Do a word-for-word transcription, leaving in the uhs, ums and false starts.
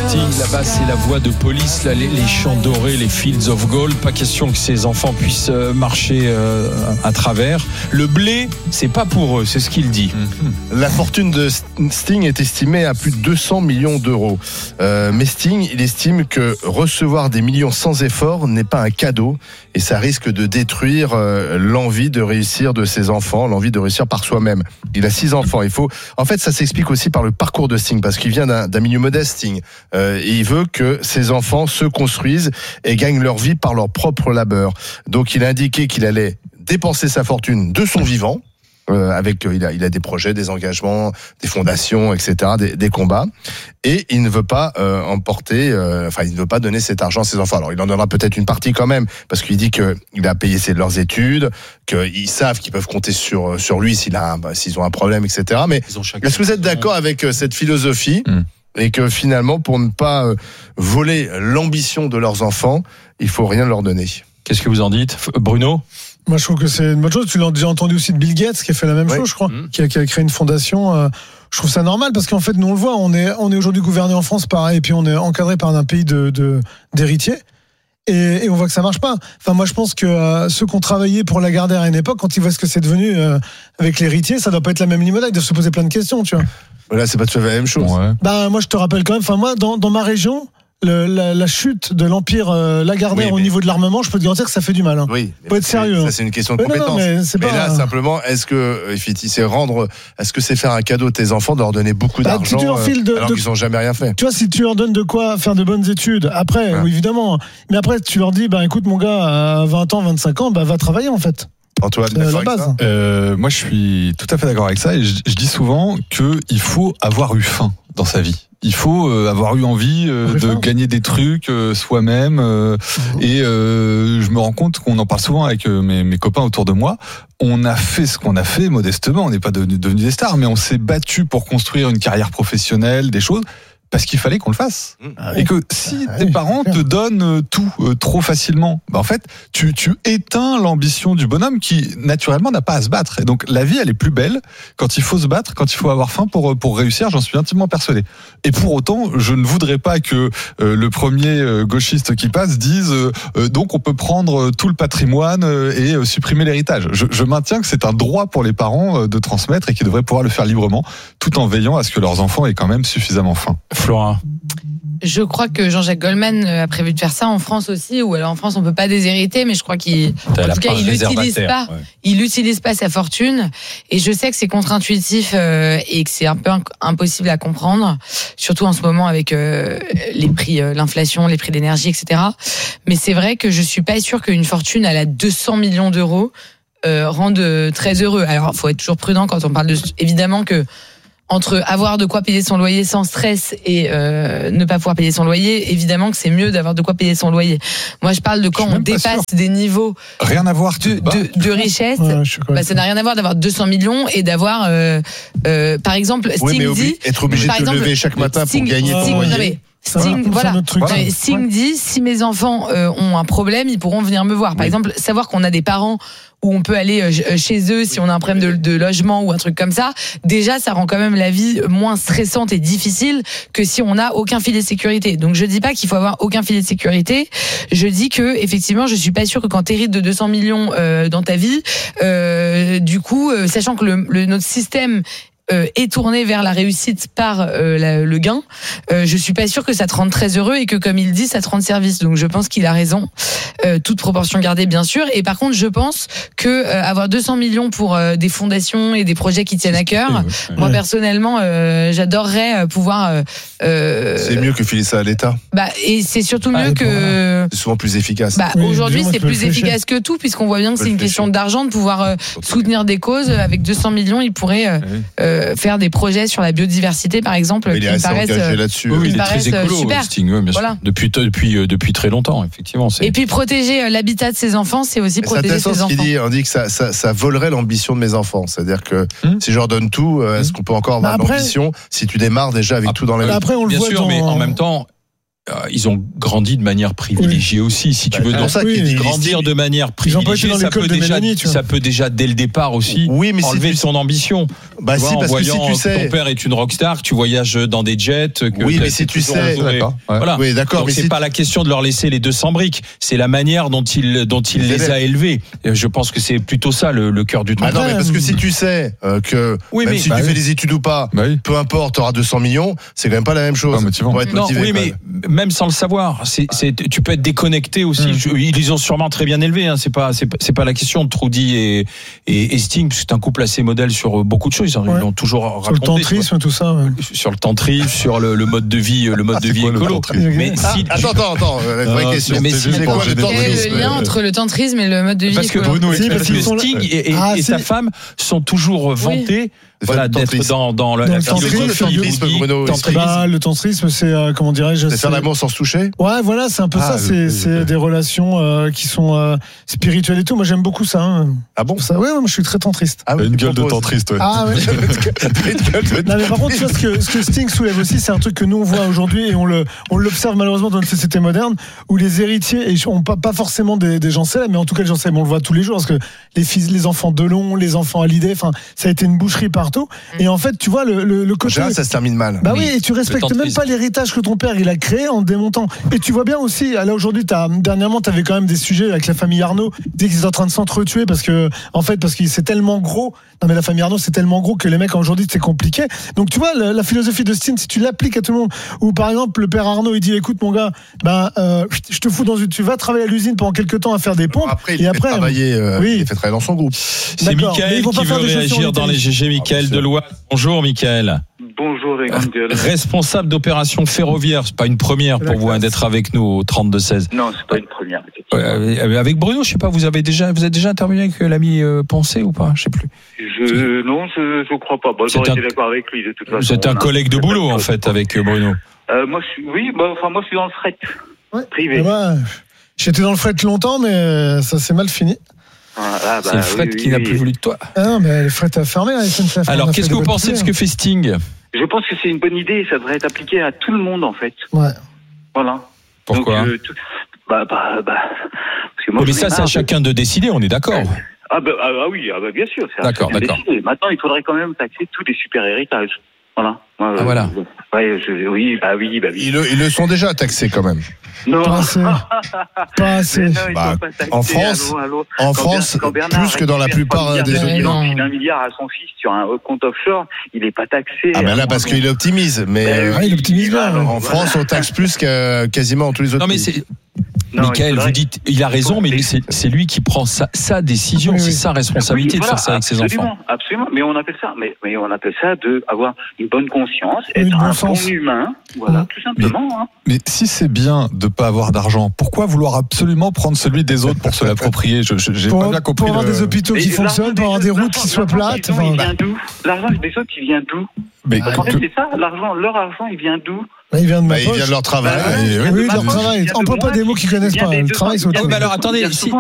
Sting, là-bas c'est la voix de police, là, les, les champs dorés, les fields of gold. Pas question que ces enfants puissent euh, marcher euh, à travers. Le blé, c'est pas pour eux, c'est ce qu'il dit. La fortune de Sting est estimée à plus de deux cents millions d'euros. Euh, mais Sting, il estime que recevoir des millions sans effort n'est pas un cadeau et ça risque de détruire euh, l'envie de réussir de ses enfants, l'envie de réussir par soi-même. Il a six enfants. Il faut, en fait, ça s'explique aussi par le parcours de Sting parce qu'il vient d'un, d'un milieu modeste, Sting. Euh, et il veut que ses enfants se construisent et gagnent leur vie par leur propre labeur. Donc, il a indiqué qu'il allait dépenser sa fortune de son vivant. Euh, avec euh, il a il a des projets, des engagements, des fondations, et cetera, des, des combats, et il ne veut pas euh, emporter, euh, enfin il ne veut pas donner cet argent à ses enfants. Alors il en donnera peut-être une partie quand même, parce qu'il dit que il a payé ses leurs études, qu'ils savent qu'ils peuvent compter sur sur lui s'il a un, bah, s'ils ont un problème, et cetera. Mais est-ce que vous êtes d'accord avec euh, cette philosophie mmh. et que finalement pour ne pas euh, voler l'ambition de leurs enfants, il faut rien leur donner? Qu'est-ce que vous en dites, Bruno? Moi, je trouve que c'est une bonne chose. Tu l'as déjà entendu aussi de Bill Gates, qui a fait la même oui. chose, je crois, mmh. qui, a, qui a créé une fondation. Euh, je trouve ça normal parce qu'en fait, nous on le voit, on est, on est aujourd'hui gouverné en France, pareil, et puis on est encadré par un pays de, de, d'héritiers. Et, et on voit que ça marche pas. Enfin, moi, je pense que euh, ceux qui ont travaillé pour Lagardère à une époque, quand ils voient ce que c'est devenu euh, avec l'héritier, ça doit pas être la même limonade. Ils doivent se poser plein de questions, tu vois. Là, c'est pas tout à fait la même chose. Ouais. Bah, moi, je te rappelle quand même. Enfin, moi, dans, dans ma région. Le, la, la chute de l'empire euh, Lagardère oui, mais... au niveau de l'armement, je peux te garantir que ça fait du mal. Hein. Oui, faut être sérieux. Ça, hein. c'est une question de mais compétence. Non, non, mais c'est mais pas... là, simplement, est-ce que c'est rendre, est-ce que c'est faire un cadeau à tes enfants de leur donner beaucoup bah, d'argent si euh, de, alors de... qu'ils n'ont jamais rien fait? Tu vois, si tu leur donnes de quoi faire de bonnes études, après, ah. oui, évidemment. Mais après, tu leur dis, bah écoute, mon gars, à vingt ans, vingt-cinq ans, bah va travailler en fait. Antoine, euh, la base. Euh, moi, je suis tout à fait d'accord avec ça et je, je dis souvent qu'il faut avoir eu faim dans sa vie. Il faut euh, avoir eu envie euh, de gagner des trucs euh, soi-même euh, mmh. et euh, je me rends compte qu'on en parle souvent avec euh, mes, mes copains autour de moi. On a fait ce qu'on a fait modestement, on n'est pas devenus devenu des stars, mais on s'est battu pour construire une carrière professionnelle, des choses. Parce qu'il fallait qu'on le fasse. Ah oui. Et que si ah tes oui. parents te donnent tout euh, trop facilement, bah en fait, tu, tu éteins l'ambition du bonhomme qui, naturellement, n'a pas à se battre. Et donc, la vie, elle est plus belle quand il faut se battre, quand il faut avoir faim pour, pour réussir, j'en suis intimement persuadé. Et pour autant, je ne voudrais pas que euh, le premier euh, gauchiste qui passe dise euh, donc on peut prendre tout le patrimoine euh, et euh, supprimer l'héritage. Je, je maintiens que c'est un droit pour les parents euh, de transmettre et qu'ils devraient pouvoir le faire librement, tout en veillant à ce que leurs enfants aient quand même suffisamment faim. Flora. Je crois que Jean-Jacques Goldman a prévu de faire ça en France aussi, ou alors en France on peut pas déshériter, mais je crois qu'il, T'as en tout cas, il n'utilise pas, ouais. il utilise pas sa fortune. Et je sais que c'est contre-intuitif euh, et que c'est un peu impossible à comprendre, surtout en ce moment avec euh, les prix, euh, l'inflation, les prix d'énergie, et cetera. Mais c'est vrai que je suis pas sûre qu'une fortune à la deux cents millions d'euros euh, rende très heureux. Alors, faut être toujours prudent quand on parle de, évidemment que entre avoir de quoi payer son loyer sans stress et euh, ne pas pouvoir payer son loyer, évidemment que c'est mieux d'avoir de quoi payer son loyer. Moi, je parle de quand on dépasse des niveaux rien à voir de, de, de richesse. Ouais, bah, ça n'a rien à voir d'avoir deux cents millions et d'avoir, euh, euh, par exemple, Sting oui, mais dit... être obligé de te exemple, lever chaque matin Sting, pour gagner ton loyer. Sting, voilà. voilà. Sting dit, si mes enfants euh, ont un problème, ils pourront venir me voir. Par oui. exemple, savoir qu'on a des parents où on peut aller euh, chez eux si on a un problème de, de logement ou un truc comme ça, déjà, ça rend quand même la vie moins stressante et difficile que si on n'a aucun filet de sécurité. Donc, je dis pas qu'il faut avoir aucun filet de sécurité. Je dis que, effectivement, je suis pas sûre que quand t'hérites de deux cents millions euh, dans ta vie, euh, du coup, euh, sachant que le, le, notre système Euh, est tourné vers la réussite par euh, la, le gain, euh, je suis pas sûre que ça te rende très heureux et que, comme il dit, ça te rende service. Donc je pense qu'il a raison, euh, toute proportion gardée bien sûr. Et par contre, je pense que euh, avoir deux cents millions pour euh, des fondations et des projets qui tiennent à cœur, ouais. moi personnellement, euh, j'adorerais pouvoir. Euh, c'est mieux que filer ça à l'État. Bah et c'est surtout mieux ah, que. C'est souvent plus efficace. Bah oui, aujourd'hui, c'est plus efficace que tout, puisqu'on voit bien que c'est une question d'argent, de pouvoir euh, soutenir des causes. Avec deux cents millions, il pourrait euh, oui. euh, faire des projets sur la biodiversité, par exemple, qui me paraissent, là-dessus. Oui, il est très écolo, super. Sting, oui, bien voilà. sûr. Depuis, depuis, euh, depuis très longtemps, effectivement. C'est... Et puis protéger l'habitat de ses enfants, c'est aussi protéger ses enfants. Ce qu'il dit, on dit que ça, ça, ça volerait l'ambition de mes enfants. C'est-à-dire que hum. si je leur donne tout, est-ce qu'on peut encore avoir bah après, l'ambition si tu démarres déjà avec ah, tout dans la vie? Après, on le bien voit sûr, dans... mais en même temps. ils ont grandi de manière privilégiée oui. aussi, si tu bah, veux. Donc, ça oui, grandir de manière privilégiée, ça peut, déjà, Mélanie, ça peut déjà, dès le départ aussi, oui, mais enlever son ambition. Bah tu si, vois, parce en voyant que si tu sais, que ton père est une rockstar, que tu voyages dans des jets. Que oui, mais si tu sais, d'accord. Voilà. Oui, d'accord. Donc mais c'est si pas la question de leur laisser les deux cents briques, c'est la manière dont il dont il les, les a élevés. Je pense que c'est plutôt ça le, le cœur du truc. Ah non, mais parce que si tu sais euh, que oui, même mais, si bah tu oui. fais des études ou pas, bah oui. peu importe, tu auras deux cents millions, c'est quand même pas la même chose. Pour être non, motivé, oui, mais même sans le savoir, c'est, c'est, tu peux être déconnecté aussi. Mmh. Je, ils les ont sûrement très bien élevés. Hein. C'est pas, c'est, c'est pas la question de Trudy et, et, et Sting, parce que c'est un couple assez modèle sur beaucoup de choses. Ils ouais. l'ont toujours raconté. Sur le tantrisme, tout ça. Ouais. Sur le tantrisme, sur le, le mode de vie, le mode ah, de vie quoi, écolo. Mais ah, si, attends, attends, attends. La vraie ah, question. Mais si, c'est quoi le tantrisme? Quel est le lien entre le tantrisme et le mode de vie parce écolo? que Bruno, si, parce que Sting et, et, ah, et sa femme sont toujours vantés. Voilà, d'être dans, dans la, dans la le tantrisme, Bruno. Bah, le tantrisme, c'est, euh, comment dirais-je, c'est faire l'amour sans se toucher. Ouais, voilà, c'est un peu ah, ça. C'est, le... c'est des relations euh, qui sont euh, spirituelles et tout. Moi, j'aime beaucoup ça. Hein. Ah bon? Ça, ouais, ouais, moi, je suis très tantriste. Ah, ouais, une gueule de tantriste, ouais. Ah ouais. Non, mais par contre, tu vois, ce que, ce que Sting soulève aussi, c'est un truc que nous on voit aujourd'hui et on le, on l'observe malheureusement dans notre société moderne, où les héritiers, et on pas, pas forcément des, des gens célèbres, mais en tout cas les gens célèbres, on le voit tous les jours, parce que les fils, les enfants Delon, les enfants Hallyday, enfin, ça a été une boucherie partout. Et en fait, tu vois le, le, le côté. Déjà, ça se termine mal. Bah oui, et tu respectes même pas l'héritage que ton père il a créé en démontant. Et tu vois bien aussi, là aujourd'hui, t'as, dernièrement, t'avais quand même des sujets avec la famille Arnaud, dès qu'ils étaient en train de s'entretuer parce que, en fait, parce que c'est tellement gros. Non mais la famille Arnaud c'est tellement gros que les mecs aujourd'hui c'est compliqué. Donc tu vois la, la philosophie de Sting, si tu l'appliques à tout le monde, ou par exemple le père Arnaud il dit écoute mon gars, ben euh, je te fous dans une, tu vas travailler à l'usine pendant quelques temps à faire des pompes. Alors après il et fait après travailler, euh, oui. il fait travailler dans son groupe. C'est Mickaël qui veut réagir dans les G G. Mickaël Deloise. Bonjour Mickaël. Bonjour les grandes gueules. Responsable d'opération ferroviaire, c'est pas une première pour vous hein, d'être avec nous au trente-deux seize. Non, c'est pas une première. Euh, avec Bruno, je sais pas, vous avez déjà, vous êtes déjà intervenu avec l'ami euh, Poncé ou pas? Je sais plus. Je, non, je, je crois pas. Bon, j'aurais été d'accord avec lui de toute façon. C'est un collègue de boulot en fait avec Bruno. Euh, moi, je suis, oui, bah, enfin moi, je suis dans le fret ouais. privé. Bah, j'étais dans le fret longtemps, mais ça s'est mal fini. Ah, bah, c'est le fret oui, qui oui, n'a oui. plus voulu de toi. Ah non, mais le fret a fermé, la S N C F. Alors, qu'est-ce que vous pensez de ce que fait Sting? Je pense que c'est une bonne idée. Ça devrait être appliqué à tout le monde, en fait. Ouais. Voilà. Pourquoi? Donc, euh, tout... Bah, bah, bah. Parce que moi, oh, mais ça, c'est à chacun de décider. On est d'accord. Ah, bah, ah oui, ah, bah, bien sûr. C'est d'accord, d'accord. Décider. Maintenant, il faudrait quand même taxer tous les super héritages. Voilà. Ah, euh, voilà. Ouais, je, oui, bah oui, bah oui. Ils le, ils le sont déjà taxés quand même. Non. Pas assez. Pas assez. Non, bah, pas taxés, en France, allô, allô. en quand France, quand Bernard plus que dans la plupart des autres. autres. Il enfile un milliard à son fils sur un compte offshore, il n'est pas taxé. Ah ben là, parce qu'il optimise. Mais ben, ah, il optimise bien. En voilà. France, on taxe plus que quasiment tous les autres. Non, mais pays. c'est. Non, Mickaël, vous dites, il a raison, mais c'est, c'est lui qui prend sa, sa décision, oui, oui. c'est sa responsabilité oui, voilà, de faire ça avec ses enfants. Absolument, mais on appelle ça, mais, mais on appelle ça de avoir une bonne conscience, être bon un sens. Bon humain, voilà, tout simplement. Mais, hein. mais si c'est bien de pas avoir d'argent, pourquoi vouloir absolument prendre celui des autres pour se l'approprier? je, je, j'ai pour, pas bien compris. Pour avoir le... des hôpitaux qui fonctionnent, pour avoir des routes qui soient plates. L'argent, il vient d'où? L'argent des autres, il vient d'où? Mais en fait, c'est ça, l'argent, leur argent, il vient d'où? Bah, il vient de ma bah, poche. Il vient de leur travail. Bah, oui, oui, de leur travail. Emploie pas des mots qu'ils connaissent pas. Le travail, c'est autre chose. Alors attendez, si,